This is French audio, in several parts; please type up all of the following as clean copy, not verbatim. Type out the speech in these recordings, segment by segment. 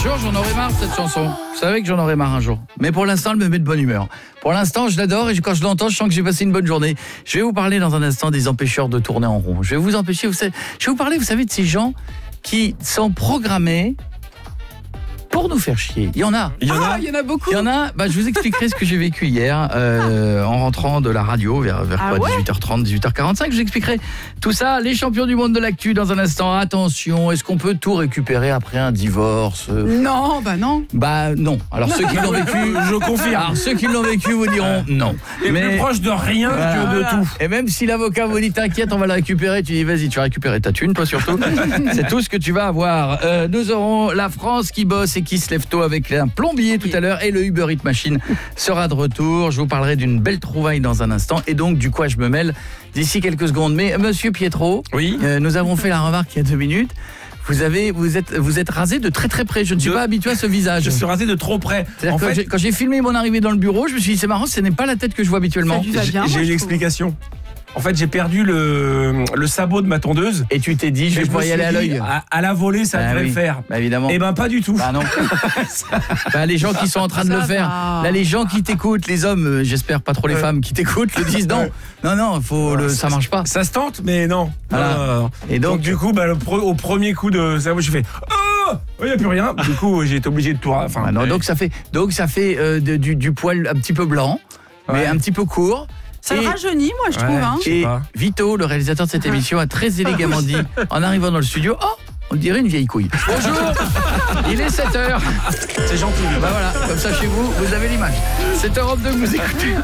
jour, j'en aurai marre de cette chanson. Vous savez que j'en aurai marre un jour. Mais pour l'instant, elle me met de bonne humeur. Pour l'instant, je l'adore et quand je l'entends, je sens que j'ai passé une bonne journée. Je vais vous parler dans un instant des empêcheurs de tourner en rond. Je vais vous empêcher, je vais vous parler, vous savez, de ces gens qui sont programmés pour nous faire chier. Il y en a. Il y en a beaucoup. Il y en a. Je vous expliquerai ce que j'ai vécu hier en rentrant de la radio vers 18h30, 18h45. Je vous expliquerai tout ça. Les champions du monde de l'actu dans un instant. Attention, est-ce qu'on peut tout récupérer après un divorce ? Non, non. Non. Alors ceux qui l'ont vécu, je confirme. Alors ceux qui l'ont vécu vous diront non. Mais plus proche de rien que de tout. Et même si l'avocat vous dit t'inquiète, on va le récupérer, tu dis vas-y, tu vas récupérer ta thune, toi surtout. C'est tout ce que tu vas avoir. Nous aurons la France qui bosse et qui se lève tôt avec un plombier tout à l'heure et le Uber Eats Machine sera de retour. Je vous parlerai d'une belle trouvaille dans un instant et donc du quoi je me mêle d'ici quelques secondes. Mais monsieur Pietro, oui. Nous avons fait la remarque il y a 2 minutes. Vous êtes rasé de très très près. Je ne suis pas habitué à ce visage. Je suis rasé de trop près. En fait, quand j'ai filmé mon arrivée dans le bureau, je me suis dit c'est marrant, ce n'est pas la tête que je vois habituellement. J'ai l'explication. En fait, j'ai perdu le sabot de ma tondeuse. Et tu t'es dit, je vais pouvoir y aller à l'œil. À la volée, ça devrait le faire. Évidemment. Eh pas du tout. Non. Les gens qui sont en train de le faire. Là, les gens qui t'écoutent, les hommes, j'espère pas trop les femmes qui t'écoutent, le disent non. Non, ça marche pas. Ça se tente, mais non. Voilà. Et donc du coup, au premier coup de sabot, j'ai fait il n'y a plus rien. Du coup, j'ai été obligé de tout. Donc ça fait du poil un petit peu blanc, mais un petit peu court. Ça rajeunit, moi, je trouve. Et Vito, le réalisateur de cette émission, a très élégamment dit, en arrivant dans le studio, on dirait une vieille couille. Bonjour, il est 7h. C'est gentil. Voilà, comme ça chez vous, vous avez l'image. 7h02 que vous écoutez.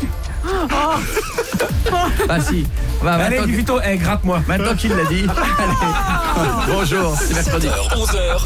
Si. Allez, Vito, gratte-moi. Maintenant qu'il l'a dit. Allez. Bonjour, c'est mercredi. 11h.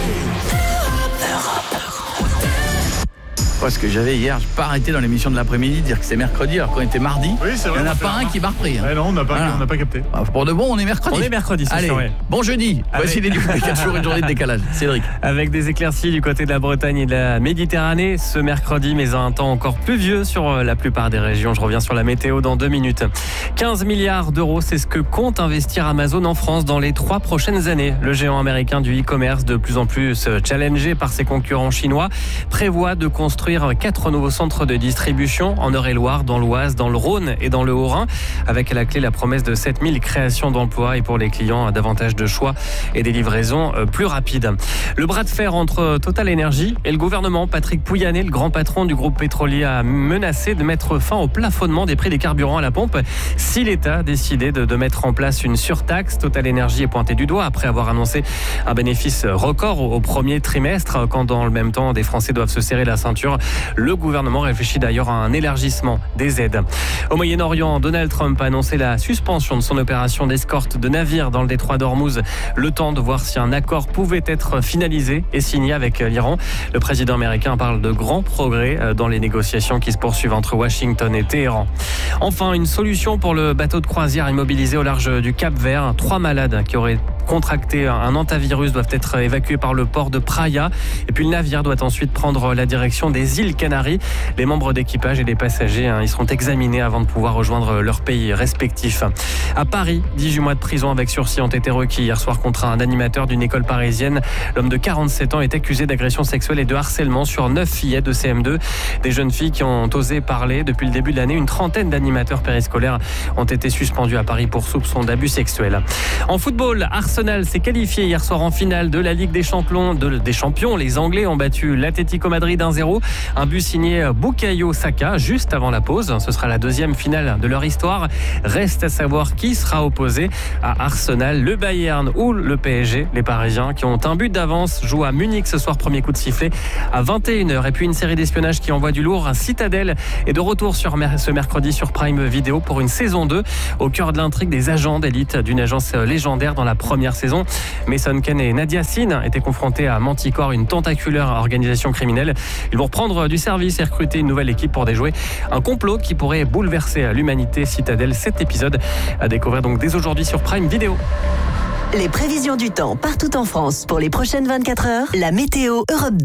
Ce que j'avais hier, je n'ai pas arrêté dans l'émission de l'après-midi de dire que c'est mercredi alors qu'on était mardi. Oui, c'est vrai, il n'y en a pas un qui m'a repris. Non, on n'a pas capté. Pour de bon, on est mercredi. On est mercredi, c'est sûr. Bon jeudi. Voici les news. Il y a toujours une journée de décalage. Cédric. Avec des éclaircies du côté de la Bretagne et de la Méditerranée ce mercredi, mais un temps encore pluvieux sur la plupart des régions. Je reviens sur la météo dans 2 minutes. 15 milliards d'euros, c'est ce que compte investir Amazon en France dans les 3 prochaines années. Le géant américain du e-commerce, de plus en plus challengé par ses concurrents chinois, prévoit de construire 4 nouveaux centres de distribution en Eure-et-Loire, dans l'Oise, dans le Rhône et dans le Haut-Rhin, avec à la clé la promesse de 7000 créations d'emplois et pour les clients davantage de choix et des livraisons plus rapides. Le bras de fer entre Total Energy et le gouvernement. Patrick Pouyanné, le grand patron du groupe pétrolier, a menacé de mettre fin au plafonnement des prix des carburants à la pompe si l'État décidait de mettre en place une surtaxe. Total Energy est pointé du doigt après avoir annoncé un bénéfice record au premier trimestre, quand dans le même temps des Français doivent se serrer la ceinture. Le gouvernement réfléchit d'ailleurs à un élargissement des aides. Au Moyen-Orient, Donald Trump a annoncé la suspension de son opération d'escorte de navires dans le détroit d'Ormuz, le temps de voir si un accord pouvait être finalisé et signé avec l'Iran. Le président américain parle de grands progrès dans les négociations qui se poursuivent entre Washington et Téhéran. Enfin, une solution pour le bateau de croisière immobilisé au large du Cap-Vert. 3 malades qui auraient contracté un hantavirus doivent être évacués par le port de Praia. Et puis le navire doit ensuite prendre la direction des îles Canaries. Les membres d'équipage et les passagers, ils seront examinés avant de pouvoir rejoindre leur pays respectif. À Paris, 18 mois de prison avec sursis ont été requis hier soir contre un animateur d'une école parisienne. L'homme de 47 ans est accusé d'agression sexuelle et de harcèlement sur 9 fillettes de CM2. Des jeunes filles qui ont osé parler. Depuis le début de l'année, une trentaine d'animateurs périscolaires ont été suspendus à Paris pour soupçon d'abus sexuels. En football, Arsenal s'est qualifié hier soir en finale de la Ligue des Champions. Les Anglais ont battu l'Atlético Madrid 1-0. Un but signé Bukayo Saka juste avant la pause. Ce sera la 2e finale de leur histoire. Reste à savoir qui sera opposé à Arsenal, le Bayern ou le PSG. Les Parisiens qui ont un but d'avance jouent à Munich ce soir, premier coup de sifflet à 21h. Et puis une série d'espionnage qui envoie du lourd. Citadel est de retour ce mercredi sur Prime Video pour une saison 2. Au cœur de l'intrigue, des agents d'élite d'une agence légendaire dans la première saison. Mason Ken et Nadia Sin étaient confrontés à Manticore, une tentaculaire organisation criminelle. Ils vont reprendre du service et recruter une nouvelle équipe pour déjouer un complot qui pourrait bouleverser l'humanité. Citadel, 7 épisodes à découvrir donc dès aujourd'hui sur Prime Video. Les prévisions du temps partout en France pour les prochaines 24 heures, la météo Europe 2.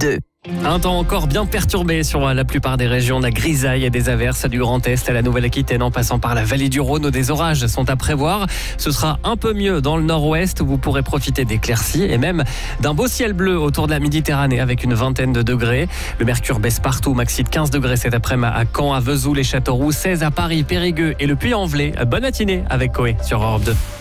Un temps encore bien perturbé sur la plupart des régions. La grisaille et des averses du Grand Est à la Nouvelle-Aquitaine en passant par la vallée du Rhône où des orages sont à prévoir. Ce sera un peu mieux dans le nord-ouest où vous pourrez profiter d'éclaircies et même d'un beau ciel bleu autour de la Méditerranée avec une vingtaine de degrés. Le mercure baisse partout, maxi de 15 degrés cet après-midi à Caen, à Vesoul et Châteauroux, 16 à Paris, Périgueux et le Puy-en-Velay. Bonne matinée avec Coé sur Europe 2.